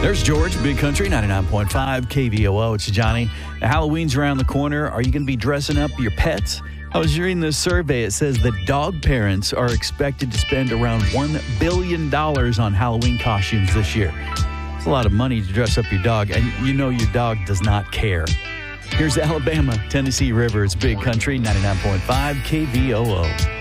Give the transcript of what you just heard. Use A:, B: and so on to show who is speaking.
A: There's George, Big Country, 99.5 KVOO. It's Johnny. Now, Halloween's around the corner. Are you going to be dressing up your pets? I was reading this survey. It says that dog parents are expected to spend around $1 billion on Halloween costumes this year. It's a lot of money to dress up your dog, and you know your dog does not care. Here's Alabama, Tennessee River. It's Big Country, 99.5 KVOO.